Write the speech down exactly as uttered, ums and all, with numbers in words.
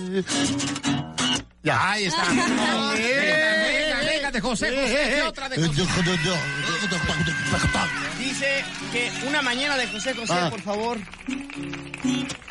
Ya. Ahí está. Venga, venga, venga, de José José. ¿Qué otra de José? Dice que una mañana de José José, por favor.